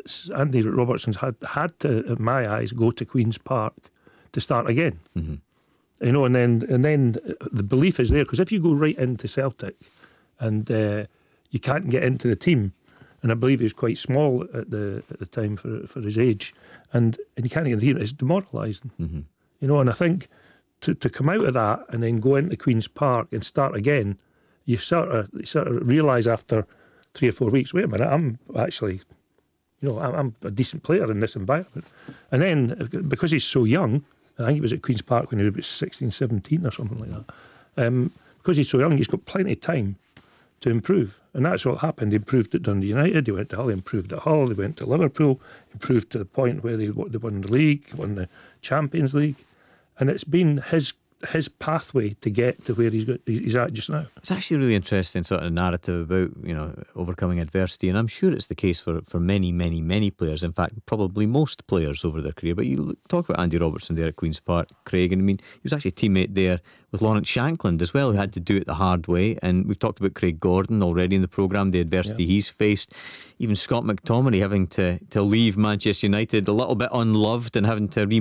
that Andy Robertson's had to, in my eyes, go to Queen's Park to start again. Mm-hmm. You know, and then the belief is there, because if you go right into Celtic and you can't get into the team, and I believe he was quite small at the time for his age, and you can't get into the team, it's demoralising. Mm-hmm. You know, and I think to come out of that and then go into Queen's Park and start again, you sort of realise after 3 or 4 weeks, wait a minute, I'm actually, you know, I'm a decent player in this environment. And then, because he's so young, I think he was at Queen's Park when he was about 16, 17 or something like that. Because he's so young, he's got plenty of time to improve. And that's what happened. He improved at Dundee United, he went to Hull, he improved at Hull, he went to Liverpool, improved to the point where they won the league, won the Champions League. And it's been his pathway to get to where he's at just now. It's actually a really interesting sort of narrative about, you know, overcoming adversity, and I'm sure it's the case for many, many, many players. In fact, probably most players over their career. But you talk about Andy Robertson there at Queen's Park, Craig, and I mean, he was actually a teammate there with Lawrence Shankland as well, who had to do it the hard way. And we've talked about Craig Gordon already in the programme, the adversity he's faced. Even Scott McTominay having to leave Manchester United a little bit unloved and having to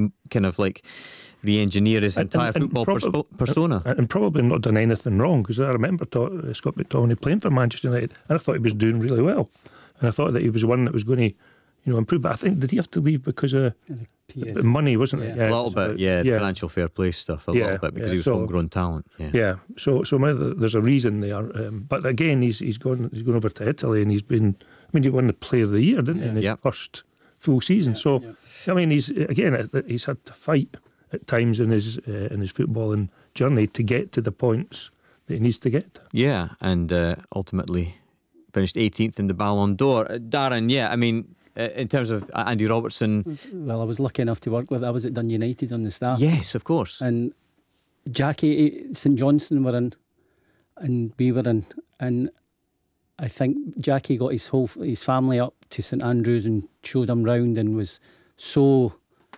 re-engineer his entire football persona. And probably not done anything wrong, because I remember Scott McTominay playing for Manchester United, and I thought he was doing really well. And I thought that he was one that was going to, you know, improve. But I think, did he have to leave because of the money, wasn't it? Yeah, a little bit, financial fair play stuff, a little bit, because he was homegrown talent. Yeah. So there's a reason there. But again, he's gone over to Italy, and he's been, I mean, he won the Player of the Year, didn't he, in his first full season. I mean, he's had to fight at times in his footballing journey to get to the points that he needs to get to. Yeah, and ultimately finished 18th in the Ballon d'Or. Darren, I mean, in terms of Andy Robertson... Well, I was lucky enough to work with, I was at Dundee United on the staff. Yes, of course. And Jackie, St Johnstone were in, and we were in, and I think Jackie got his family up to St Andrews and showed them round and was so...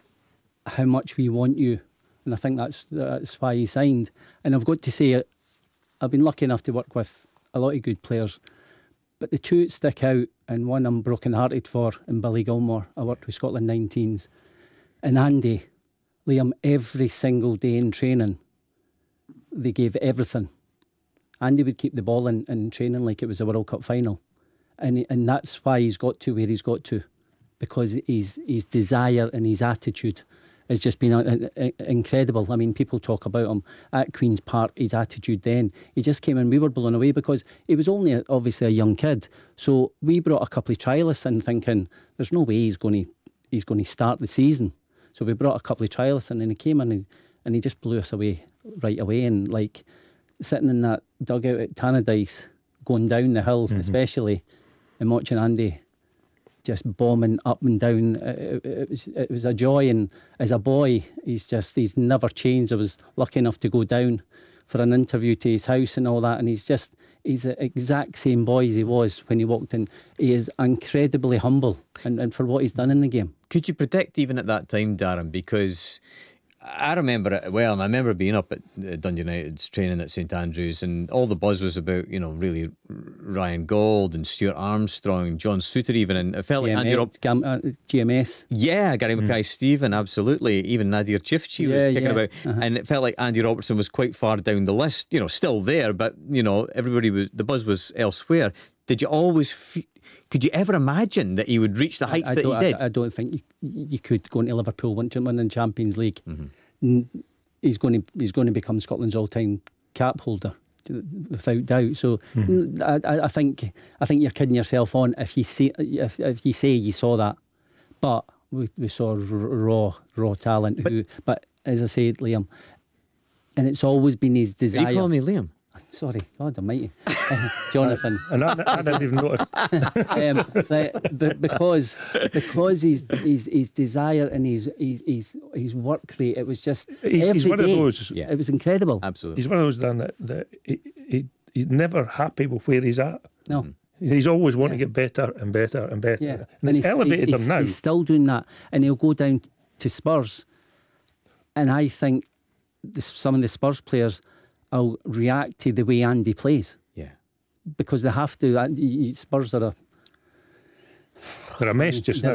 how much we want you, and I think that's why he signed. And I've got to say, I've been lucky enough to work with a lot of good players, but the two that stick out, and one I'm broken hearted for, in Billy Gilmore. I worked with Scotland 19s, and Andy, Liam, every single day in training they gave everything. Andy would keep the ball in training like it was a World Cup final, and that's why he's got to where he's got to, because his desire and his attitude has just been incredible. I mean, people talk about him at Queen's Park, his attitude then. He just came in, we were blown away, because he was only obviously a young kid. So we brought a couple of trialists in thinking, there's no way he's going to start the season. So we brought a couple of trialists in, and he came in and he just blew us away right away. And like sitting in that dugout at Tannadice, going down the hill especially, and watching Andy just bombing up and down, it was a joy. And as a boy, he's never changed. I was lucky enough to go down for an interview to his house and all that, and he's the exact same boy as he was when he walked in. He is incredibly humble and for what he's done in the game. Could you predict even at that time, Darren? Because I remember it well, and I remember being up at Dundee United's training at St Andrews, and all the buzz was about, you know, really Ryan Gauld and Stuart Armstrong, John Souttar even, and it felt like Andy GMS. Yeah, Gary Mackay-Stephen, absolutely. Even Nadir Chifchi was kicking about. And it felt like Andy Robertson was quite far down the list, you know, still there, but, you know, the buzz was elsewhere. Did you always could you ever imagine that he would reach the heights that he did? I don't think you could go into Liverpool, win the Champions League. He's going to become Scotland's all-time cap holder, without doubt. So I think you're kidding yourself on if you say you saw that. But we saw raw talent. But as I said, Liam, and it's always been his desire. Are you calling me Liam? Sorry, God almighty. Jonathan. And I didn't even notice. Because his desire and his work rate, it was just he's one day, of those. Yeah. It was incredible. Absolutely. He's one of those that he's never happy with where he's at. No. He's always wanting to get better and better and better. Yeah. And it's elevated him now. He's still doing that. And he'll go down to Spurs. And I think some of the Spurs players will react to the way Andy plays. Yeah. Because they have to. Spurs are They're a mess just now.